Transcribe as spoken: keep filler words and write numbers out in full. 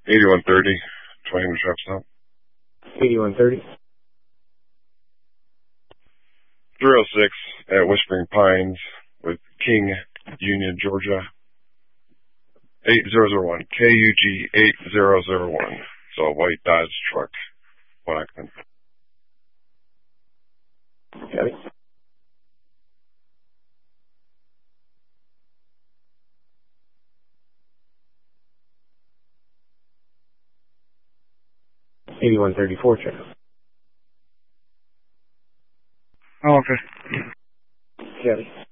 eighty-one thirty, twenty minute trap stop. eighty-one thirty. three oh six at Whispering Pines with King, Union, Georgia. eight zero zero one, K U G eight zero zero one. So a white Dodge truck. One occupant. Copy. eighty-one thirty-four, check. Oh, okay. Copy.